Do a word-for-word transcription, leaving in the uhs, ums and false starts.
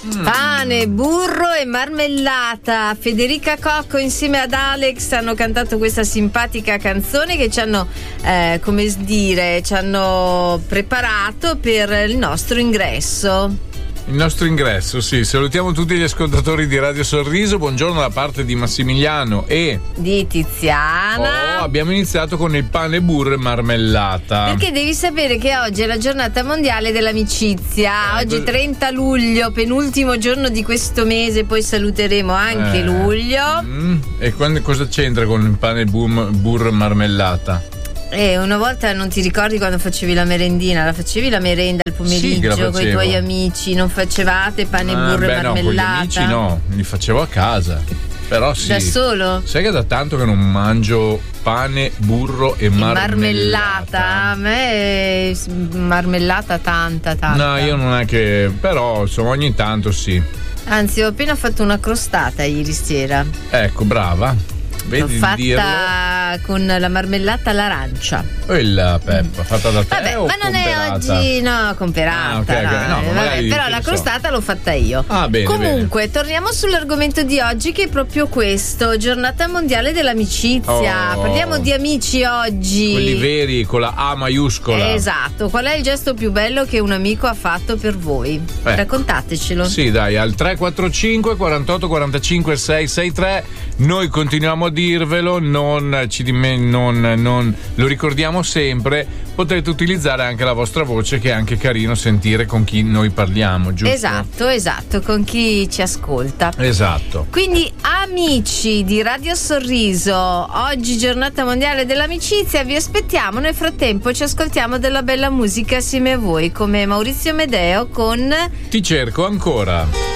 Mm. Pane, burro e marmellata. Federica Cocco insieme ad Alex hanno cantato questa simpatica canzone che ci hanno, eh, come dire, ci hanno preparato per il nostro ingresso. Il nostro ingresso, sì. Salutiamo tutti gli ascoltatori di Radio Sorriso. Buongiorno da parte di Massimiliano e di Tiziana. Oh, abbiamo iniziato con il pane, burro e marmellata. Perché devi sapere che oggi è la giornata mondiale dell'amicizia. Eh, oggi per... trenta luglio, penultimo giorno di questo mese, poi saluteremo anche eh, luglio. Mm, e quando, cosa c'entra con il pane, burro e marmellata? Eh, una volta non ti ricordi quando facevi la merendina? La facevi la merenda al pomeriggio sì, con i tuoi amici? Non facevate pane, ah, burro beh, e marmellata? No, con gli amici no, li facevo a casa. Però sì. Da solo? Sai che da tanto che non mangio pane, burro e, e marmellata. marmellata? A me è marmellata tanta, tanta. No, io non è che. Però insomma ogni tanto sì. Anzi, ho appena fatto una crostata ieri sera. Ecco, brava. Vedi, l'ho fatta dirlo? Con la marmellata all'arancia. Quella Peppa, mm. fatta da te Vabbè, o ma non comperata? È oggi, no, comperata. Ah, okay, okay. No, no, vabbè, però la crostata so. L'ho fatta io. Ah, bene, comunque, bene. torniamo sull'argomento di oggi, che è proprio questo: giornata mondiale dell'amicizia. Oh, Parliamo di amici oggi. Quelli veri, con la A maiuscola. Esatto. Qual è il gesto più bello che un amico ha fatto per voi? Ecco. Raccontatecelo. Sì, dai, al tre quattro cinque quarantotto quarantacinque sei sei tre. Noi continuiamo a dirvelo. Non, ci non, non lo ricordiamo sempre. Potrete utilizzare anche la vostra voce, che è anche carino sentire con chi noi parliamo, giusto? Esatto, esatto, con chi ci ascolta. Esatto. Quindi, amici di Radio Sorriso, oggi giornata mondiale dell'amicizia, vi aspettiamo. Nel frattempo ci ascoltiamo della bella musica assieme a voi, come Maurizio Medeo con Ti cerco ancora.